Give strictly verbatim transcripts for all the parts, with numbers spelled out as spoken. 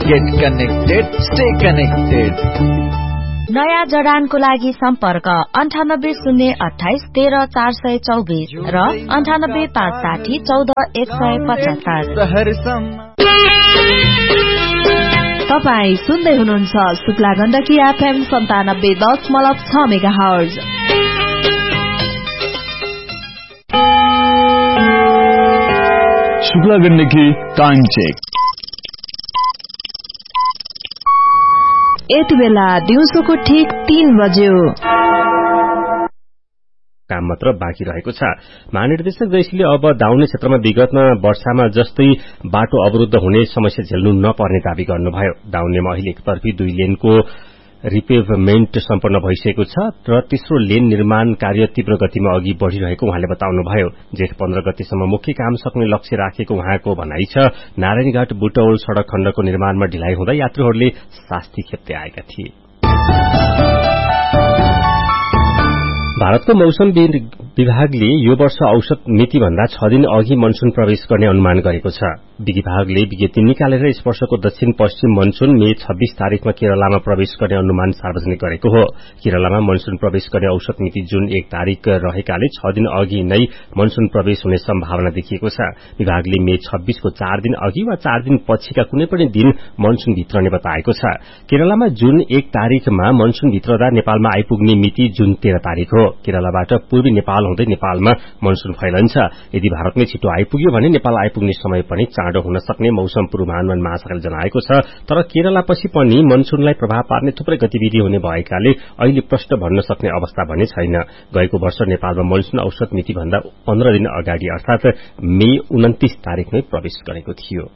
Get connected, stay connected. नयाँ जडानको लागि सम्पर्क अन्ठानब्बे शून्य अठाइस तेह्र चार सय चौबिस र अन्ठानब्बे पाँच साठी चौध एक सय पचहत्तर। तपाई सुन्दै हुनुहुन्छ शुक्ला गण्डकी एफएम सन्तानब्बे दशमलव छ mega hertz. Shukla Gandaki time check. यति बेला दिउँसोको ठिक तीन बज्यो। काम मात्र बाँकी रहेको छ। महानिर्देशक जयसीले अब दाउने क्षेत्रमा विगतमा वर्षामा जस्तै बाटो अवरुद्ध हुने समस्या झेल्नु नपर्ने दावी गर्नुभयो। दाउनेमा अहिले एकतर्फी दुई लेनको रिपेभमेन्ट सम्पन्न भइसकेको छ र तेस्रो लेन निर्माण कार्य तीव्र गतिमा अघि बढ़िरहेको उहाँले बताउनुभयो। जेठ पन्ध्र गतेसम्म मुख्य काम सक्ने लक्ष्य राखेको उहाँको भनाइ छ। नारायणघाट बुटौल सड़क खण्डको निर्माणमा ढिलाइ हुँदा यात्रुहरूले शास्ति खेप्दै आएका थिए। भारतको मौसम विभागले यो वर्ष औसत मिति भन्दा छ दिन अघि मनसून प्रवेश गर्ने अनुमान गरेको छ। विभागले विज्ञप्ति निकालेर यस वर्षको दक्षिण पश्चिम मनसून मे छब्बीस तारिखमा केरलामा प्रवेश गर्ने अनुमान सार्वजनिक गरेको हो। केरलामा मनसून प्रवेश गर्ने औसत मिति जुन एक तारिख रहेकाले छ दिन अघि नै मनसून प्रवेश हुने सम्भावना देखिएको छ। विभागले मे छब्बीसको चार दिन अघि वा चार दिन पछिका कुनै पनि दिन मनसून भित्रने बताएको छ। केरलामा जुन एक तारिखमा मनसून भित्रदा नेपालमा आइपुग्ने मिति जुन तेह्र तारिख हो। केरलाबाट पूर्वी नेपाल हुँदै नेपालमा मनसून फैलन्छ। यदि भारतमै छिटो आइपुग्यो भने नेपाल आइपुग्ने समय पनि चाँडो हुन सक्ने मौसम पूर्वानुमान महाशाखाले जनाएको छ। तर केरलापछि पनि मनसूनलाई प्रभाव पार्ने थुप्रै गतिविधि हुने भएकाले अहिले प्रश्न भन्न सक्ने अवस्था भने छैन। गएको वर्ष नेपालमा मनसून औसत मिति भन्दा पन्ध्र दिन अगाडि अर्थात मे उन्तीस तारिखमै प्रवेश गरेको थियो।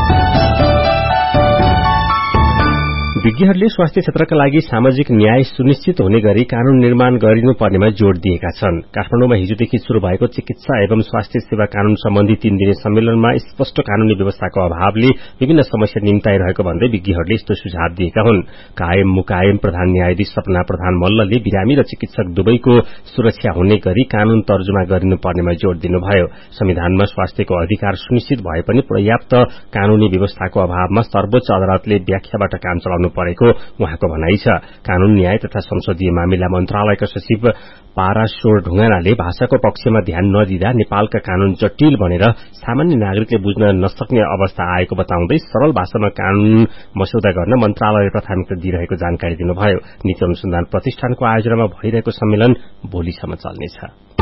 विज्ञहरूले स्वास्थ्य क्षेत्रका लागि सामाजिक न्याय सुनिश्चित हुने गरी कानून निर्माण गरिनुपर्नेमा जोड़ दिएका छन्। काठमाडौँमा हिजोदेखि शुरू भएको चिकित्सा एवं स्वास्थ्य सेवा कानून सम्बन्धी तीन दिने सम्मेलनमा स्पष्ट कानूनी व्यवस्थाको अभावले विभिन्न समस्या निम्ताइरहेको भन्दै विज्ञहरूले यस्तो सुझाव दिएका हुन्। कायम मुकायम प्रधान न्यायाधीश सपना प्रधान मल्लले बिरामी र चिकित्सक दुवैको सुरक्षा हुने गरी कानून तर्जुमा गरिनुपर्नेमा जोड़ दिनुभयो। संविधानमा स्वास्थ्यको अधिकार सुनिश्चित भए पनि पर्याप्त कानूनी व्यवस्थाको अभावमा सर्वोच्च अदालतले व्याख्याबाट काम चलाउनु परेको उहाँको भनाइ छ। कानून न्याय तथा संसदीय मामिला मन्त्रालयका सचिव पाराशोर ढुंगानाले भाषाको पक्षमा ध्यान नदिँदा नेपालका कानून जटिल बनेर सामान्य नागरिकले बुझ्न नसक्ने अवस्था आएको बताउँदै सरल भाषामा कानून मस्यौदा गर्न मन्त्रालयले प्राथमिकता दिइरहेको जानकारी दिनुभयो। नीति अनुसन्धान प्रतिष्ठानको आयोजनामा भइरहेको सम्मेलन भोलिसम्म चल्नेछ।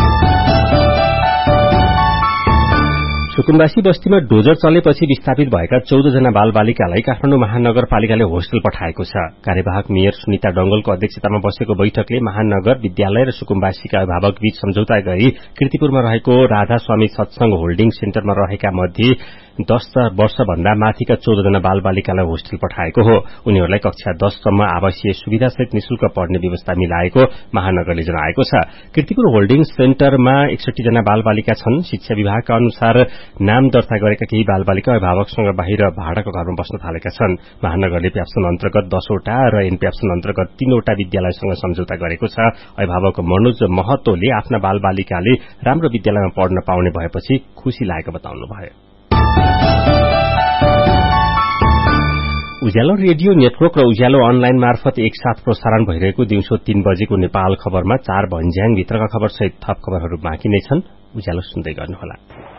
सुकुम्बासी बस्तीमा डोजर चलेपछि विस्थापित भएका चौध जना बाल बालिकालाई काठमाडौँ महानगरपालिकाले होस्टल पठाएको छ। कार्यवाहक मेयर सुनिता डंगलको अध्यक्षतामा बसेको बैठकले महानगर विद्यालय र सुकुम्बासीका अभिभावक बीच सम्झौता गरी कीर्तिपुरमा रहेको राधा स्वामी सत्संग होल्डिङ सेन्टरमा रहेका मध्ये दस वर्ष भन्दा माथिका चौध जना बाल बालिकालाई होस्टल पठाएको हो। उनीहरूलाई कक्षा दससम्म आवासीय सुविधासहित निशुल्क पढ्ने व्यवस्था मिलाएको महानगरले जनाएको छ। कीर्तिपुर होल्डिङ सेन्टरमा एकसठी जना बाल बालिका छन्। शिक्षा विभागका अनुसार नाम दर्ता गरेका केही बाल बालिका अभिभावकसँग बाहिर भाडाको घरमा बस्न थालेका छन्। महानगरले प्याप्सन अन्तर्गत दसवटा र एनप्याप्सन अन्तर्गत तीनवटा विद्यालयसँग सम्झौता गरेको छ। अभिभावक मनोज महतोले आफ्ना बाल बालिकाले राम्रो विद्यालयमा पढ्न पाउने भएपछि खुशी लागेको बताउनुभयो। उज्यालो रेडियो नेटवर्क र उज्यालो अनलाइन मार्फत एकसाथ प्रसारण भइरहेको दिउँसो तीन बजेको नेपाल खबरमा चार भन्ज्याङ भित्रका खबर सहित थप खबरहरू बाँकी नै छन्। उज्यालो सुन्दै गर्नुहोला।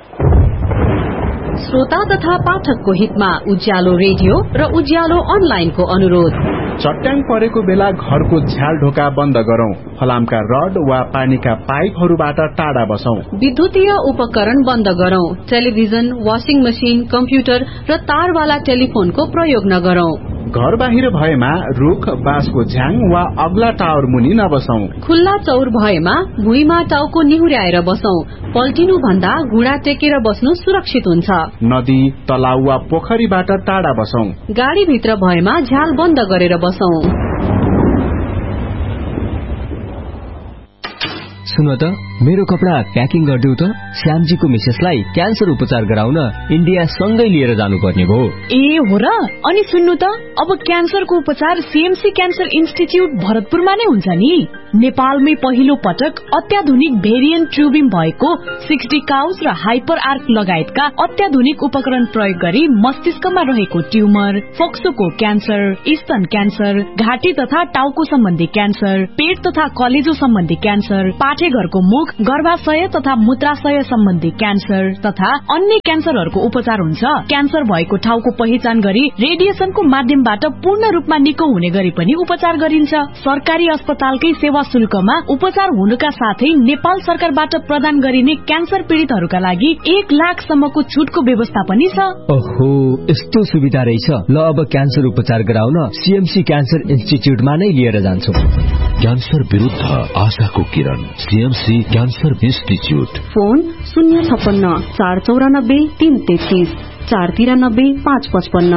श्रोता तथा पाठकको हितमा उज्यालो रेडियो र उज्यालो अनलाइनको अनुरोध। चट्याङ परेको बेला घरको झ्याल ढोका बन्द गरौं। फलामका रड वा पानीका पाइपहरूबाट टाढा बसौं। विद्युतीय उपकरण बन्द गरौं। टेलिभिजन, वाशिङ मशिन, कम्प्युटर र तारवाला टेलिफोनको प्रयोग नगरौं। घर बाहिर भएमा रुख, बाँसको झ्याङ वा अग्ला टावर मुनि नबसौं। खुल्ला चौर भएमा भुइँमा टाउको निहुर्याएर बसौं। पल्टिनु भन्दा घुँडा टेकेर बस्नु सुरक्षित हुन्छ। नदी, तलाउ वा पोखरीबाट टाढा बसौं। गाडी भित्र भएमा झ्याल बन्द गरेर बसौं। सुन त मेरो कपडा प्याकिङ गरिदेऊ त। श्यामजीको मिसेसलाई क्यान्सर उपचार गराउन इन्डिया सँगै लिएर जानुपर्ने भयो। ए हो र? अनि सुन्नु त, अब क्यान्सरको उपचार सीएमसी क्यान्सर इन्स्टिट्युट भरतपुरमा नै हुन्छ नि। नेपालमै पहिलो पटक अत्याधुनिक भेरिएन्ट ट्युबिङ भएको सिक्सटी काउज र हाइपर आर्क लगायतका अत्याधुनिक उपकरण प्रयोग गरी मस्तिष्कमा रहेको ट्युमर, फोक्सोको क्यान्सर, स्तन क्यान्सर, घाँटी तथा टाउको सम्बन्धी क्यान्सर, पेट तथा कलेजो सम्बन्धी क्यान्सर, पाठेघरको मुख, गर्भाशय तथा मूत्राशय सम्बन्धी क्यान्सर तथा अन्य क्यान्सरहरूको उपचार हुन्छ। क्यान्सर भएको ठाउँको पहिचान गरी रेडिएसनको माध्यमबाट पूर्ण रूपमा निको हुने गरी पनि उपचार गरिन्छ। सरकारी अस्पतालकै सेवा शुल्कमा उपचार हुनुका साथै नेपाल सरकारबाट प्रदान गरिने क्यान्सर पीड़ितहरूका लागि एक लाख सम्मको छुटको व्यवस्था पनि छ। ओहो, यस्तो सुविधा रहेछ। ल अब क्यान्सर उपचार गराउन सीएमसी क्यान्सर इन्स्टिट्युटमा नै लिएर जान्छु। क्यान्सर विरुद्ध आशाको किरण, सीएमसी क्यान्सर इन्स्टिट्युट। फोन शून्य छप्पन्न चार चौरानब्बे तीन तेत्तीस चार तिरानब्बे पाँच पचपन्न।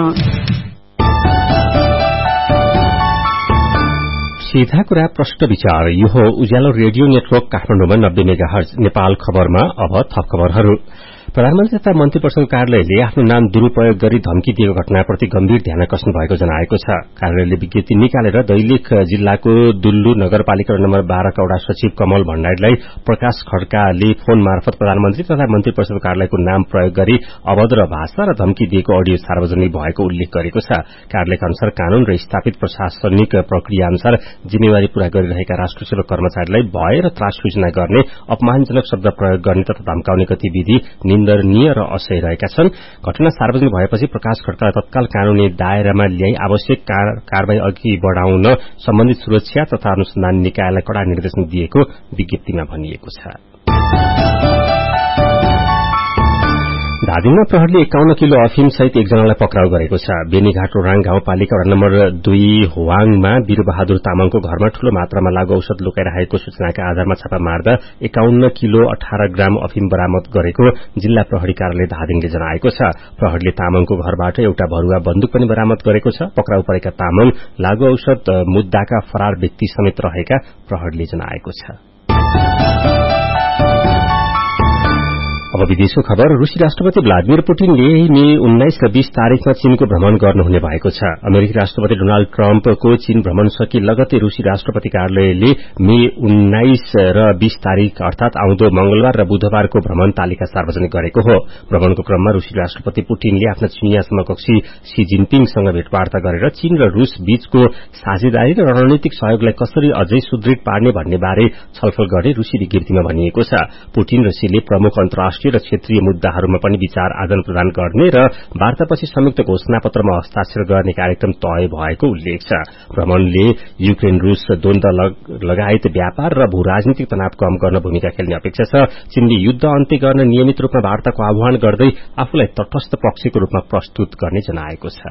सीधा कुरा प्रश्न विचार। यो हो उज्यालो रेडियो नेटवर्क काठमाडौँमा नब्बे मेगा हर्ज। नेपाल खबरमा अब थप खबरहरू। प्रधानमन्त्री तथा मन्त्री परिषद कार्यालयले आफ्नो नाम दुरूपयोग गरी धम्की दिएको घटनाप्रति गम्भीर ध्यान कस्नु भएको जनाएको छ। कार्यालयले विज्ञप्ति निकालेर दैलेख जिल्लाको दुल्लु नगरपालिका नम्बर बाह्रका वडा सचिव कमल भण्डारीलाई प्रकाश खड्काले फोन मार्फत प्रधानमन्त्री तथा मन्त्री परिषद कार्यालयको नाम प्रयोग गरी अभद्र भाषा र धम्की दिएको अडियो सार्वजनिक भएको उल्लेख गरेको छ। कार्यालयका अनुसार कानून र स्थापित प्रशासनिक प्रक्रिया अनुसार जिम्मेवारी पूरा गरिरहेका राष्ट्रसेवक कर्मचारीलाई भय र त्रास सूचना गर्ने, अपमानजनक शब्द प्रयोग गर्ने तथा धम्काउने गतिविधि निन्दनीय र असह्य रहेका छन्। घटना सार्वजनिक भएपछि प्रकाश खड्कालाई तत्काल कानूनी दायरामा ल्याई आवश्यक कार्यवाही अघि बढ़ाउन सम्बन्धित सुरक्षा तथा अनुसन्धान निकायलाई कड़ा निर्देशन दिएको विज्ञप्तिमा भनिएको छ। धादिङमा प्रहरीले एकाउन्न किलो अफिम सहित एकजनालाई पक्राउ गरेको छ। बेनीघाट रोराङ गाउँपालिका वडा नम्बर दुई होवाङमा वीरबहादुर तामाङको घरमा ठूलो मात्रामा लागू औषध लुकाइरहेको सूचनाका आधारमा छापा मार्दा एकाउन्न किलो अठार ग्राम अफिम बरामद गरेको जिल्ला प्रहरी कार्यालय धादिङले जनाएको छ। प्रहरीले तामाङको घरबाट एउटा भरुवा बन्दुक पनि बरामद गरेको छ। पक्राउ परेका तामाङ लागू औषध मुद्दाका फरार व्यक्ति समेत रहेका प्रहरीले जनाएको छ। अब विदेशको खबर। रूसी राष्ट्रपति भ्लादिमिर पुटिनले मे उन्नाइस र बीस तारिकमा चीनको भ्रमण गर्नुहुने भएको छ। अमेरिकी राष्ट्रपति डोनाल्ड ट्रम्पको चीन भ्रमण सकिए लगतै रूसी राष्ट्रपति कार्यालयले मे उन्नाइस र बीस तारिक अर्थात आउँदो मंगलबार र बुधबारको भ्रमण तालिका सार्वजनिक गरेको हो। भ्रमणको क्रममा रूसी राष्ट्रपति पुटिनले आफ्ना चिनिया समकक्षी शी जिनपिङसँग भेटवार्ता गरेर चीन र रूस बीचको साझेदारी र रणनीतिक सहयोगलाई कसरी अझै सुदृढ़ पार्ने भन्ने बारे छलफल गर्ने रूसी विज्ञप्तिमा भनिएको छ। पुटिन र शीले प्रमुख अन्तर्राष्ट्रिय र क्षेत्रीय मुद्दाहरूमा पनि विचार आदान प्रदान गर्ने र वार्तापछि संयुक्त घोषणापत्रमा हस्ताक्षर गर्ने कार्यक्रम तय भएको उल्लेख छ। भ्रमणले युक्रेन रूस द्वन्द लगायत व्यापार र भू राजनीतिक तनाव कम गर्न भूमिका खेल्ने अपेक्षा छ। चीनले युद्ध अन्त्य गर्न नियमित रूपमा वार्ताको आह्वान गर्दै आफूलाई तटस्थ पक्षको रूपमा प्रस्तुत गर्ने जनाएको छ।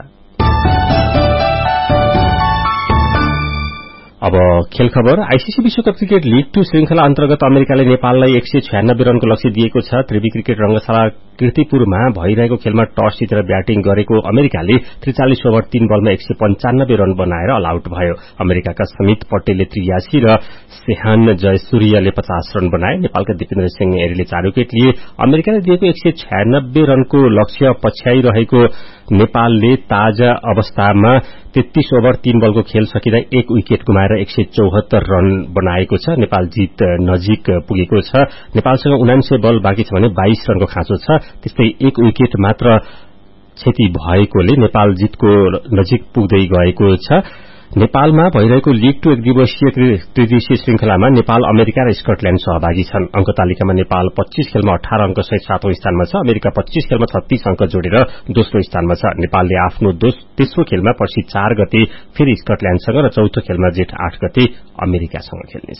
अब खेल खबर। आईसीसी विश्वकप क्रिकेट लीग टू श्रृंखला अन्तर्गत अमेरिकाले नेपाललाई एक सय छयानब्बे रनको लक्ष्य दिएको छ। त्रिवी क्रिकेट रंगशाला कीर्तिपुरमा भइरहेको खेलमा टस जितेर ब्याटिङ गरेको अमेरिकाले त्रिचालिस ओभर तीन बलमा एक सय पञ्चानब्बे रन बनाएर अल आउट भयो। अमेरिकाका समित पटेलले त्रियासी र सेहान जयसूर्यले पचास रन बनाए। नेपालका दिपेन्द्र सिंह एरीले चार विकेट लिए। अमेरिकाले दिएको एक सय छयानब्बे रनको लक्ष्य पछ्याइरहेको नेपालले ताजा अवस्थामा तेत्तीस ओभर तीन बलको खेल सकिँदा एक विकेट गुमाएर एक सय चौहत्तर रन बनाएको छ। नेपाल जीत नजिक पुगेको छ। नेपालसँग उनान्सय बल बाँकी छ भने बाइस रनको खाँचो छ। त्यस्तै एक विकेट मात्र क्षति भएकोले नेपाल जीतको नजिक पुग्दै गएको छ। नेपालमा भइरहेको लीग टू एक दिवसीय त्रिदिवसीय श्रृंखलामा नेपाल, अमेरिका र स्कटल्याण्ड सहभागी छन्। अंक तालिकामा नेपाल पच्चीस खेलमा अठार अंक सहित सातौं स्थानमा छ। अमेरिका पच्चीस खेलमा छत्तीस अंक जोडेर दोस्रो स्थानमा छ। नेपालले आफ्नो तेस्रो खेलमा पर्सि चार गते फेरि स्कटल्याण्डसँग र चौथो खेलमा जेठ आठ गते अमेरिकासँग खेल्नेछ।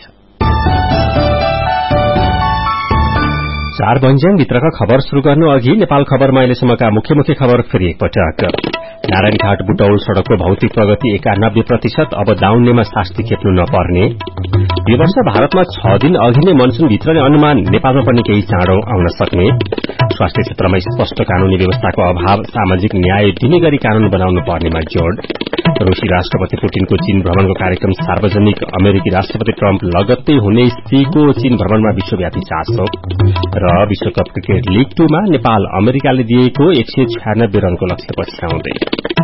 चार भन्ज्याङ भित्रका खबर शुरू गर्नु अघि नेपाल खबरमा अहिलेसम्मका मुख्य मुख्य खबर फेरि एकपटक। नारायणघाट बुटौल सड़कको भौतिक प्रगति एकानब्बे प्रतिशत, अब दाउन्नेमा शास्ति खेप्नु नपर्ने। यो वर्ष भारतमा छ दिन अघि नै मनसून भित्र नै अनुमान, नेपालमा पनि केही चाँडो आउन सक्ने। स्वास्थ्य क्षेत्रमा स्पष्ट कानूनी व्यवस्थाको अभाव, सामाजिक न्याय दिने गरी कानून बनाउनु पर्नेमा जोड़। रूसी राष्ट्रपति पुटिनको चीन भ्रमणको कार्यक्रम सार्वजनिक। अमेरिकी राष्ट्रपति ट्रम्प लगत्तै हुने सीको चीन भ्रमणमा विश्वव्यापी चासो। र विश्वकप क्रिकेट लीग टूमा नेपाल अमेरिकाले दिएको एक सय छ्यानब्बे रनको लक्ष्य पछ्याउँदै।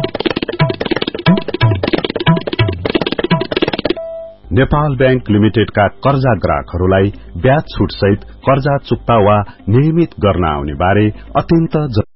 नेपाल बैंक लिमिटेडका कर्जा ग्राहकहरूलाई ब्याज छूट सहित कर्जा चुक्ता वा नियमित गर्न आउने बारे अत्यन्त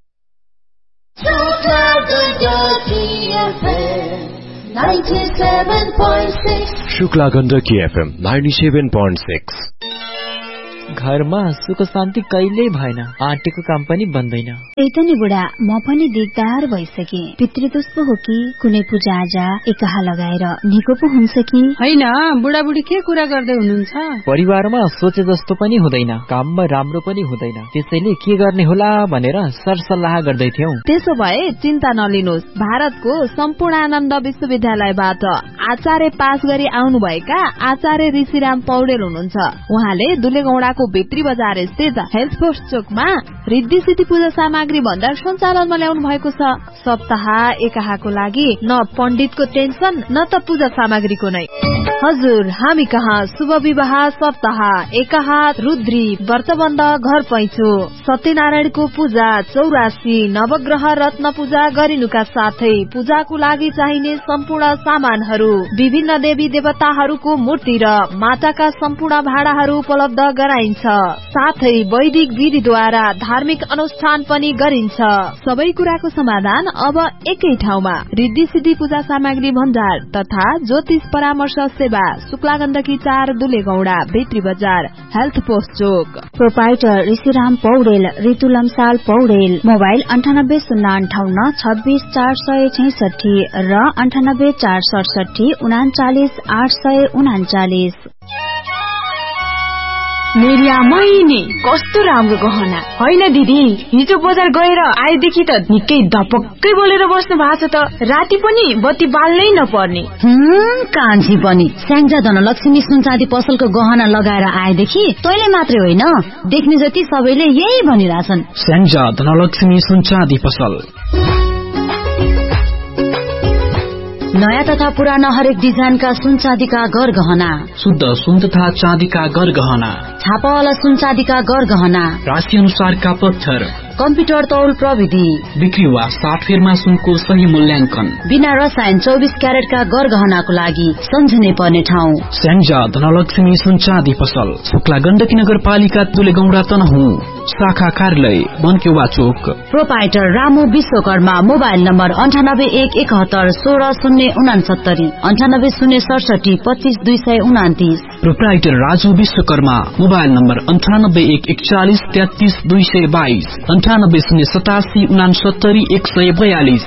Shukla Gandaki FM ninety seven point six. घरमा सुख शान्ति कहिल्यै भएन, आँटेको काम पनि बन्दैन। त्यही त नि बुढा, म पनि दिगदार भइसके। पितृदोष पो हो कि कुनै पूजा आजा एकाहा लगाएर निको पो हुन्छ कि होइन? बुढाबुढी के कुरा गर्दै हुनुहुन्छ? परिवारमा सोचे जस्तो पनि हुँदैन, काममा राम्रो पनि हुँदैन, त्यसैले के गर्ने होला भनेर सरसल्लाह गर्दै थियौ। त्यसो भए चिन्ता नलिनुहोस्, भारतको सम्पूर्णानन्द विश्वविद्यालयबाट आचार्य पास गरी आउनुभएका आचार्य ऋषिराम पौडेल हुनुहुन्छ। उहाँले दुलेगौडाको भित्री बजार स्थित हेल्थ पोस्ट चोकमा रिद्धि सिद्धि पूजा सामग्री भण्डार सञ्चालनमा ल्याउनु भएको छ। सप्ताह एकाहाको लागि न पण्डितको टेन्सन न त पूजा सामग्रीको नै। हजुर, हामी कहाँ शुभ विवाह, सप्ताह एकाहा, रुद्री, व्रतबन्ध, घर पैँचो, सत्यनारायणको पूजा, चौरासी, नवग्रह रत्न पूजा गरिनुका साथै पूजाको लागि चाहिने सम्पूर्ण सामानहरू, विभिन्न देवी देवताहरूको मूर्ति र माटाका सम्पूर्ण भाँडाहरू उपलब्ध गराइन्छ। साथै वैदिक विधिद्वारा धार्मिक अनुष्ठान पनि गरिन्छ। सबै कुराको समाधान अब एकै ठाउँमा। रिद्धि सिद्धि पूजा सामग्री भण्डार तथा ज्योतिष परामर्श सेवा, शुक्ला गण्डकी चार, दुलेगौडा, भित्री बजार, हेल्थ पोस्ट चोक। प्रोपाइटर ऋषिराम पौडेल, ऋतु लम्साल पौडेल। मोबाइल अन्ठानब्बे शून्य अन्ठाउन्न छब्बीस चार सय छैसठी र अन्ठानब्बे चार सडसठी उनाचालिस आठ सय उनाचालिस। मेरिया मैनी कस्तो राम्रो गहना होइन दिदी? हिजो बजार गएर आएदेखि त निकै धपक्कै बोलेर बस्नु भएको छ त। राति पनि बत्ती बाल्नै नपर्ने। कान्छी पनि स्याङ्जा धनलक्ष्मी सुनचाँदी पसलको गहना लगाएर आएदेखि तैले मात्रै होइन, देख्ने जति सबैले यही भनिरहेछन्। स्याङ्जा धनलक्ष्मी सुनचाँदी पसल। नयाँ तथा पुराना हरेक डिजाइनका सुन चाँदीका गर गहना, शुद्ध सुन तथा चाँदीका गर गहना, छापावाला सुन चाँदीका गर गहना, राशि अनुसारका पत्थर, कम्प्युटर तौल प्रविधि, बिक्री वा साटफेरमा सुनको सही मूल्याङ्कन, बिना रसायन चौबिस क्यारेटका गर गहनाको लागि सम्झनै पर्ने ठाउँ स्याङ्जा धनलक्ष्मी सुन चाँदी पसल, शुक्ला गण्डकी नगरपालिका तुलेगौडा तनहुँ, शाखा कार्यालय बनकेवा चोक। Proprietor Ramu Vishwakarma. Mobile number अन्ठानब्बे एक एकहत्तर सोह्र शून्य उनासत्तरी, अन्ठानब्बे शून्य सडसठी पच्चिस दुई सय उनातिस। Proprietor Raju Vishwakarma. Mobile number अन्ठानब्बे एक एकचालिस तेत्तिस दुई सय बाइस, अन्ठानब्बे शून्य सतासी उनासत्तरी एक सय बयालिस।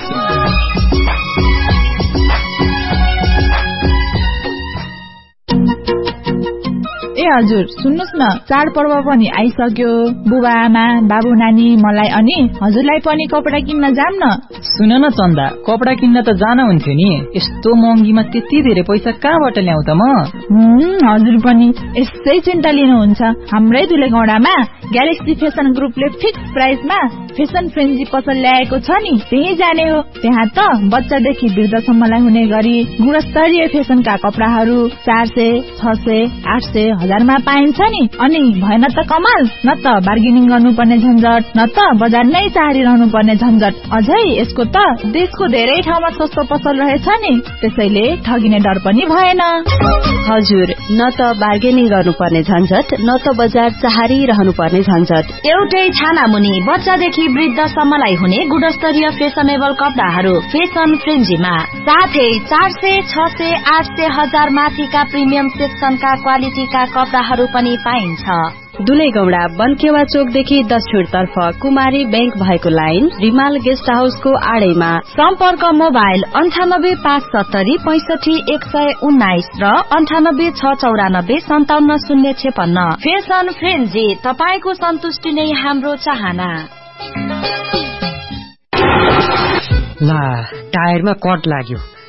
ए हजुर, सुन्नुस् न, चाडपर्व पनि आइसक्यो। बुबा आमा बाबु नानी मलाई अनि हजुरलाई पनि कपडा किन्न जाम न। सुन न चन्दा, कपडा किन्न त जान हुन्थ्यो नि, यस्तो महँगीमा त्यति धेरै पैसा कहाँबाट ल्याउ त म? हजुर पनि यसै चिन्ता लिनुहुन्छ। हाम्रै दुलेगौडामा ग्यालेक्सी फेसन ग्रुपले फिक्स प्राइसमा फेसन फ्रेन्जी पसल ल्याएको छ नि, त्यही जाने हो। त्यहाँ त बच्चादेखि वृद्धसम्मलाई हुने गरी गुणस्तरीय फेसनका कपडाहरू चार सय छ सय आठ सय हजारमा पाइन्छ नि। अनि भएन त कमाल, न त बार्गेनिङ गर्नुपर्ने झन्झट, न त बजार नै चाडिरहनु पर्ने झन्झट। अझै यसको त देशको धेरै ठाउँमा सस्तो पसल रहेछ नि, त्यसैले ठगिने डर पनि भएन। हजुर, न त बार्गेनिङ गर्नुपर्ने झन्झट, न त बजार चाहारिरहनु पर्ने झन्झट। एउटै छाना मुनि बच्चादेखि वृद्धसम्मलाई हुने गुणस्तरीय फेसनेबल कपडाहरू फेसन फ्रेन्जीमा। साथै चार सय छ सय आठ सय हजार माथिका प्रिमियम सेक्सनका क्वालिटीका कपडाहरू पनि पाइन्छ। दुलेगौडा बनकेवा चोकदेखि दक्षिण तर्फ कुमारी बैंक भएको लाइन रिमाल गेस्ट हाउसको आडैमा। सम्पर्क मोबाइल अन्ठानब्बे पाँच सत्तरी पैसठी एक सय उन्नाइस र अन्ठानब्बे छ चौरानब्बे सन्ताउन्न शून्य छेपन्न। फेसन फ्रेन्जी, तपाईको सन्तुष्टि नै हाम्रो चाहना। ला, टायरमा कट लाग्यो,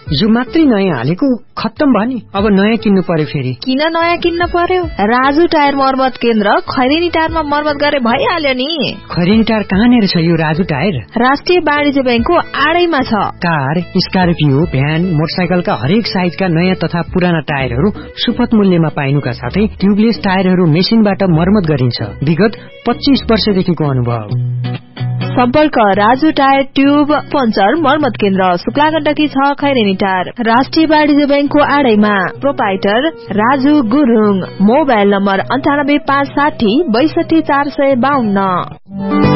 यो मात्रै नयाँ हालेको खत्तम भयो नि, अब नयाँ किन्नु पर्यो फेरि। किन नयाँ किन्न पर्यो? राजु टायर मर्मत केन्द्र खैरेनी टायरमा मर्मत गरे भइहाल्यो नि। खैरेनी टायर कहाँनिर छ यो राजु टायर? राष्ट्रिय वाणिज्य बैंकको आडैमा छ। कार, स्कर्पियो, भ्यान, मोटरसाइकलका हरेक साइजका नयाँ तथा पुराना टायरहरू सुपथ मूल्यमा पाइनुका साथै ट्युबलेस टायरहरू मेसिनबाट मर्मत गरिन्छ। विगत पच्चीस वर्षदेखिको अनुभव। सम्पर्क राजु टायर ट्युब पञ्चर मर्मत केन्द्र, शुक्ला गण्डकी छ, खैरेनी टायर, राष्ट्रिय वाणिज्य बैंकको आडैमा। Proprietor Raju Gurung. Mobile number अन्ठानब्बे पाँच साठी बैसठी चार सय बाहन्न।